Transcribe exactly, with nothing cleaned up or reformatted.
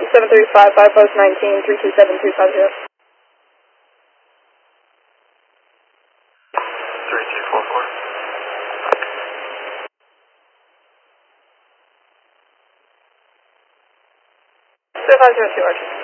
seven three five five post nineteen, three two seven two five zero. three two four four. zero five zero two Archer.